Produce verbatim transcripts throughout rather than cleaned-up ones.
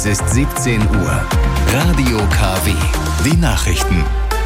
Es ist siebzehn Uhr. Radio K W. Die Nachrichten.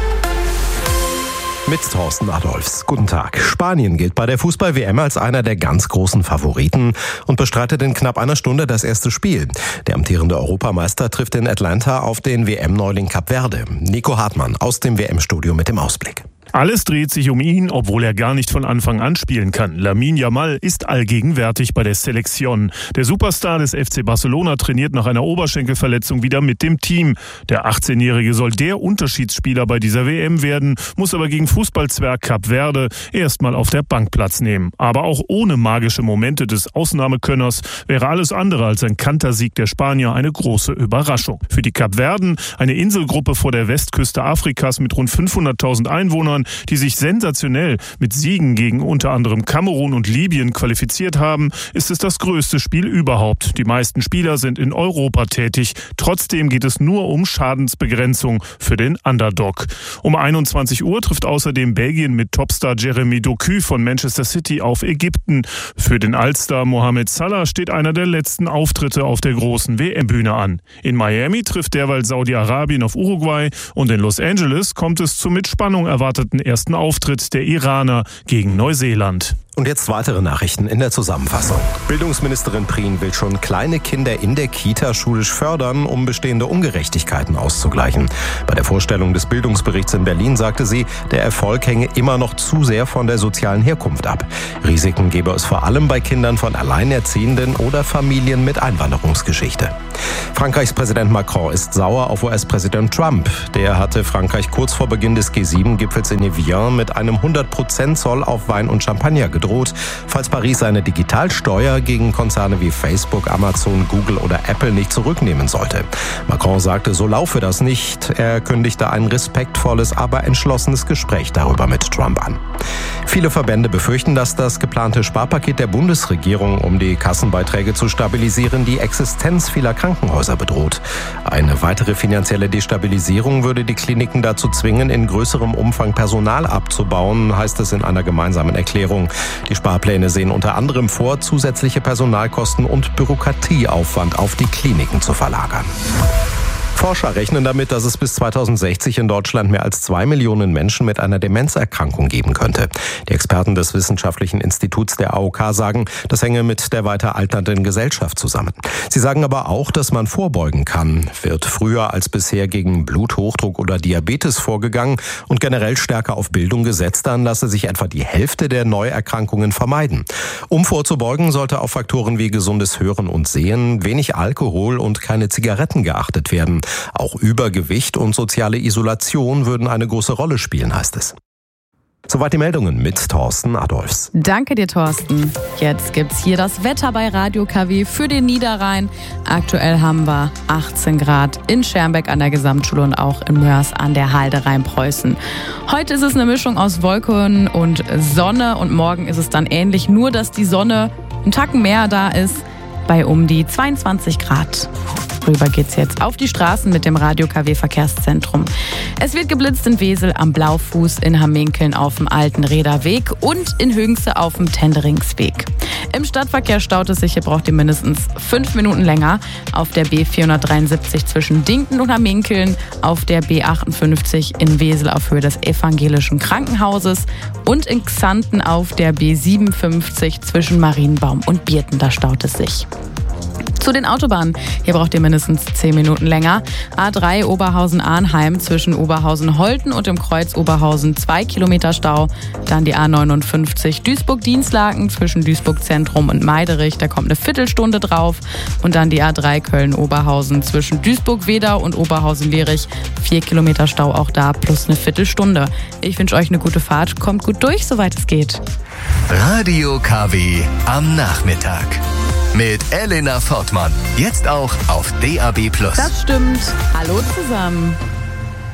Mit Thorsten Adolfs. Guten Tag. Spanien gilt bei der Fußball-W M als einer der ganz großen Favoriten und bestreitet in knapp einer Stunde das erste Spiel. Der amtierende Europameister trifft in Atlanta auf den W M-Neuling Kap Verde. Nico Hartmann aus dem W M-Studio mit dem Ausblick. Alles dreht sich um ihn, obwohl er gar nicht von Anfang an spielen kann. Lamine Yamal ist allgegenwärtig bei der Selección. Der Superstar des F C Barcelona trainiert nach einer Oberschenkelverletzung wieder mit dem Team. Der achtzehnjährige soll der Unterschiedsspieler bei dieser W M werden, muss aber gegen Fußballzwerg Kap Verde erstmal auf der Bank Platz nehmen. Aber auch ohne magische Momente des Ausnahmekönners wäre alles andere als ein Kantersieg der Spanier eine große Überraschung. Für die Kapverden, eine Inselgruppe vor der Westküste Afrikas mit rund fünfhunderttausend Einwohnern, die sich sensationell mit Siegen gegen unter anderem Kamerun und Libyen qualifiziert haben, ist es das größte Spiel überhaupt. Die meisten Spieler sind in Europa tätig. Trotzdem geht es nur um Schadensbegrenzung für den Underdog. Um einundzwanzig Uhr trifft außerdem Belgien mit Topstar Jeremy Doku von Manchester City auf Ägypten. Für den Allstar Mohamed Salah steht einer der letzten Auftritte auf der großen W M-Bühne an. In Miami trifft derweil Saudi-Arabien auf Uruguay und in Los Angeles kommt es zum mit Spannung erwarteten ersten Auftritt der Iraner gegen Neuseeland. Und jetzt weitere Nachrichten in der Zusammenfassung. Bildungsministerin Prien will schon kleine Kinder in der Kita schulisch fördern, um bestehende Ungerechtigkeiten auszugleichen. Bei der Vorstellung des Bildungsberichts in Berlin sagte sie, der Erfolg hänge immer noch zu sehr von der sozialen Herkunft ab. Risiken gebe es vor allem bei Kindern von Alleinerziehenden oder Familien mit Einwanderungsgeschichte. Frankreichs Präsident Macron ist sauer auf U S-Präsident Trump. Der hatte Frankreich kurz vor Beginn des G sieben Gipfels in Evian mit einem hundert Prozent Zoll auf Wein und Champagner gedroht, falls Paris seine Digitalsteuer gegen Konzerne wie Facebook, Amazon, Google oder Apple nicht zurücknehmen sollte. Macron sagte, so laufe das nicht. Er kündigte ein respektvolles, aber entschlossenes Gespräch darüber mit Trump an. Viele Verbände befürchten, dass das geplante Sparpaket der Bundesregierung, um die Kassenbeiträge zu stabilisieren, die Existenz vieler Krankenhäuser bedroht. Eine weitere finanzielle Destabilisierung würde die Kliniken dazu zwingen, in größerem Umfang Personal abzubauen, heißt es in einer gemeinsamen Erklärung. Die Sparpläne sehen unter anderem vor, zusätzliche Personalkosten und Bürokratieaufwand auf die Kliniken zu verlagern. Forscher rechnen damit, dass es bis zweitausendsechzig in Deutschland mehr als zwei Millionen Menschen mit einer Demenzerkrankung geben könnte. Die Experten des Wissenschaftlichen Instituts der A O K sagen, das hänge mit der weiter alternden Gesellschaft zusammen. Sie sagen aber auch, dass man vorbeugen kann. Wird früher als bisher gegen Bluthochdruck oder Diabetes vorgegangen und generell stärker auf Bildung gesetzt, dann lasse sich etwa die Hälfte der Neuerkrankungen vermeiden. Um vorzubeugen, sollte auf Faktoren wie gesundes Hören und Sehen, wenig Alkohol und keine Zigaretten geachtet werden. Auch Übergewicht und soziale Isolation würden eine große Rolle spielen, heißt es. Soweit die Meldungen mit Thorsten Adolfs. Danke dir, Thorsten. Jetzt gibt's hier das Wetter bei Radio K W für den Niederrhein. Aktuell haben wir achtzehn Grad in Schermbeck an der Gesamtschule und auch in Mörs an der Halde Rheinpreußen. Heute ist es eine Mischung aus Wolken und Sonne und morgen ist es dann ähnlich, nur dass die Sonne einen Tacken mehr da ist, bei um die zweiundzwanzig Grad. Rüber geht's jetzt auf die Straßen mit dem Radio K W Verkehrszentrum. Es wird geblitzt in Wesel am Blaufuß, in Hamminkeln auf dem Alten Rederweg und in Hüngste auf dem Tenderingsweg. Im Stadtverkehr staut es sich, hier braucht ihr mindestens fünf Minuten länger. Auf der B vierhundertdreiundsiebzig zwischen Dinkten und Hamminkeln, auf der B achtundfünfzig in Wesel auf Höhe des Evangelischen Krankenhauses und in Xanten auf der B siebenundfünfzig zwischen Marienbaum und Bierten, da staut es sich. Zu den Autobahnen. Hier braucht ihr mindestens zehn Minuten länger. A drei Oberhausen-Arnheim zwischen Oberhausen-Holten und dem Kreuz Oberhausen zwei Kilometer Stau. Dann die A neunundfünfzig Duisburg-Dienstlaken zwischen Duisburg-Zentrum und Meiderich. Da kommt eine Viertelstunde drauf. Und dann die A drei Köln-Oberhausen zwischen Duisburg-Wedau und Oberhausen-Lierich. Vier Kilometer Stau auch da plus eine Viertelstunde. Ich wünsche euch eine gute Fahrt. Kommt gut durch, soweit es geht. Radio K W am Nachmittag. Mit Elena Fortmann. Jetzt auch auf D A B plus. Das stimmt. Hallo zusammen.